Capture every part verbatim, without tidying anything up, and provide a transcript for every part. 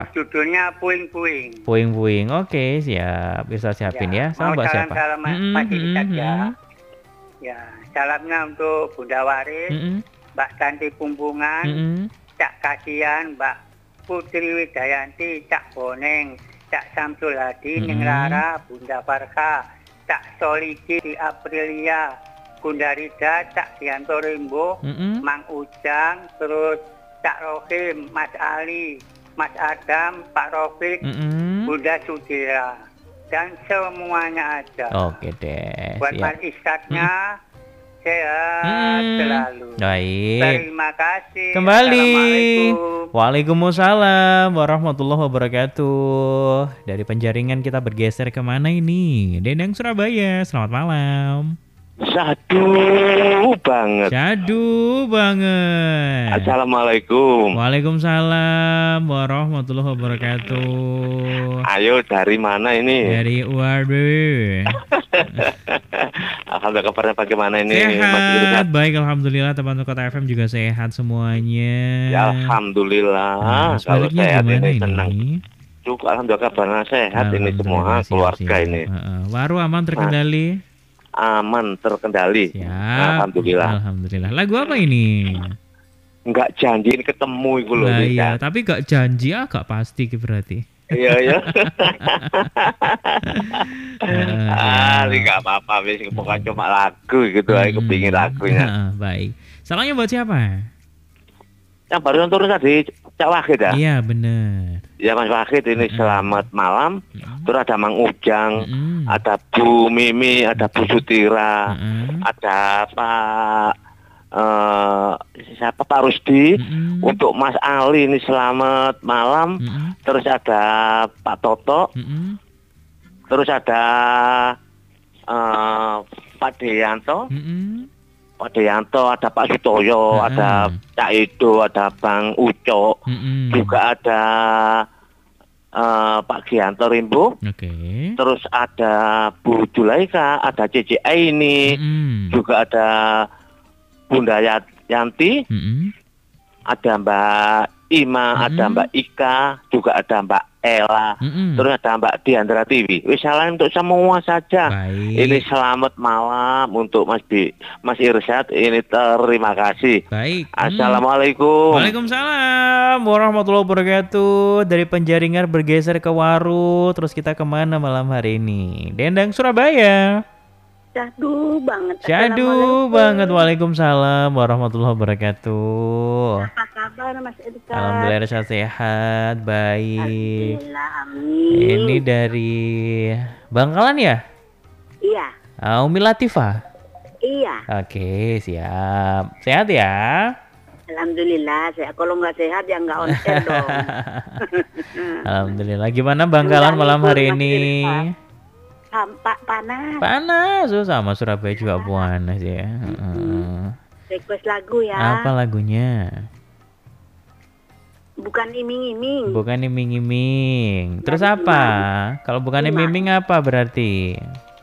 Judulnya Puing-Puing. Puing-puing. Oke, siap. Bisa siapin ya. Sama Mau Mbak siapa? salam-salam Mm -mm, Mas mm Irsad -mm, ya. mm Ya, salamnya untuk Bunda Waris, -mm, Mbak Tanti mm Pumbungan, -mm. Cak Kasian, Mbak Putri Widayanti, Cak Boneng, Cak Samsul Hadi, Mm-mm. Ning Rara, Bunda Farka, Cak Solidi di Aprilia, Bunda Rida, Cak Dianto Rimbo, Mm-mm. Mang Ujang, terus Cak Rohim, Mas Ali, Mas Adam, Pak Rofik, Mm-mm. Bunda Sudira, dan semuanya aja. Oke deh, Buat siap. Mas Iskatnya, sehat Mm-mm. selalu. Baik. Terima kasih. Kembali. Assalamualaikum. Waalaikumsalam warahmatullahi wabarakatuh. Dari penjaringan kita bergeser kemana ini? Dendang Surabaya. Selamat malam. Syahdu banget. Syahdu banget. Assalamualaikum. Waalaikumsalam warahmatullahi wabarakatuh. Ayo dari mana ini? Dari U R B. Alhamdulillah, kabarnya bagaimana ini? Sehat, baik alhamdulillah. Teman-teman Kota F M juga sehat semuanya. Ya, alhamdulillah. Nah, Kalau sebaliknya sehat gimana ini ini? senang. Cukup alhamdulillah kabarnya sehat ini semua Alhamdulillah, siap, keluarga siap. ini. Heeh. Waru aman terkendali. Aman terkendali. Siap. Alhamdulillah. Alhamdulillah. Lagu apa ini? Enggak janji ini ketemu itu loh. Lah ini, iya, Kak. tapi gak janji ah, gak pasti ki berarti. Iya ya. Heeh, Ah, siap. ini nggak apa-apa, wis pokoknya cuma lagu gitu aja, Hmm, kepingin lagunya. heeh, baik. Salamnya buat siapa? Yang baru turun tadi Cak Wahid ya? Iya, bener. Ya Mas Wahid ini Mm-mm. selamat malam. Mm-mm. Terus ada Mang Ujang, Mm-mm. ada Bu Mimi, ada Bu Sutira, Mm-mm. ada Pak eh siapa Pak Rusdi. Mm-mm. Untuk Mas Ali ini selamat malam. Mm-mm. Terus ada Pak Toto, Mm-mm. terus ada eh Pak Deyanto, Mm-mm. Pak Deyanto, ada Pak Sutoyo, Mm-mm. ada Cak Edo, ada Bang Uco, Mm-mm. juga ada eh, Pak Gianto Rimbo, Oke. terus ada Bu Julaika, ada C C Aini, Mm-mm. juga ada Bunda Yat- Yanti, Mm-mm. ada Mbak Ima, Mm-mm. ada Mbak Ika, juga ada Mbak Ella, Mm-mm. terus ada Mbak Diandra Tiwi. Wis salam untuk semua saja. Baik. Ini selamat malam untuk Mas Bi, Mas Irsad. Ini terima kasih. Baik. Hmm. Assalamualaikum. Waalaikumsalam warahmatullahi wabarakatuh. Dari Penjaringan bergeser ke Waru. Terus kita kemana malam hari ini? Dendang Surabaya. Syahdu banget. Syahdu Assalamualaikum. banget. Waalaikumsalam warahmatullahi wabarakatuh. Apa kabar Mas Irsad? Alhamdulillah sehat, sehat, baik. Alhamdulillah, amin. Ini dari Bangkalan ya? Iya, Ah, Umi Latifah. iya. Oke, siap. Sehat ya? Alhamdulillah. Saya kalau nggak sehat ya nggak on air dong. Alhamdulillah. Gimana Bangkalan malam hari Mas ini? Irsad. Sampak panas. Panas, oh, sama Surabaya juga panas ya. Heeh. Request lagu ya. Apa lagunya? Bukan iming-iming. Bukan iming-iming. Terus Dari apa? Kalau bukan Iman. iming-iming apa berarti?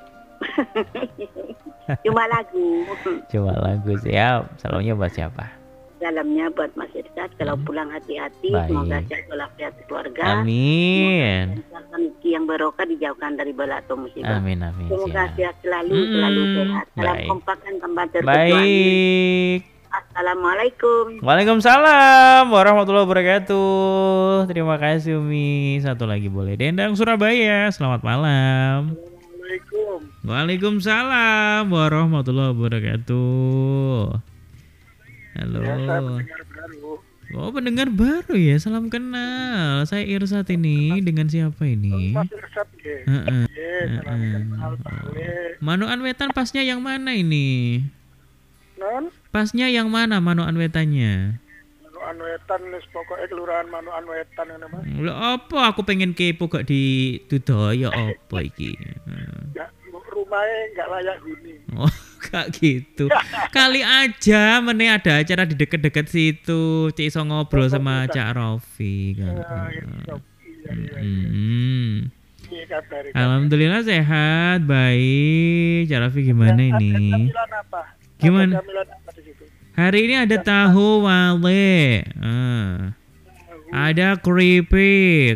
Cuma lagu. Coba lagu siap. Salamnya buat siapa? Dalamnya buat Mas Irsad. Kalau pulang hati-hati. Baik. Semoga sehat walafiat keluarga. Amin. Semoga rezeki yang barokah dijauhkan dari bala atau musibah. Amin amin. Semoga Siap. sehat selalu, Mm-mm. selalu sehat. Salam Baik. kompak dan tambah terkejuan. Baik. Assalamualaikum. Waalaikumsalam warahmatullahi wabarakatuh. Terima kasih Umi. Satu lagi boleh. Dendang Surabaya. Selamat malam. Assalamualaikum. Waalaikumsalam warahmatullahi wabarakatuh. Halo. Pendengar baru. Oh, pendengar baru ya. Salam kenal. Saya Irsad ini. Dengan siapa ini? Mas Irsad ya. Heeh. Ya, salam kenal Pak Le. Manuan Wetan pasnya yang mana ini? Non, Pasnya yang mana Manuan Wetannya? Manuan Wetan wis pokoke kelurahan Manuan Wetan ngono Mas. Lho apa aku pengen kepo gak di Dudaya apa iki? Hmm. Ya, rumahnya nggak layak huni. Oh, gak gitu. Kali aja meneh ada acara di deket-deket situ. Cik iso ngobrol sama Cak Rofi kan. Ya, gitu. Iya, iya, iya. Hmm. Iya, kabar. Alhamdulillah sehat, baik. Cak Rofi gimana Ada ini? camilan apa? Gimana? Ada camilan apa di situ? Hari ini ada tahu wale. Ah. Ada keripik.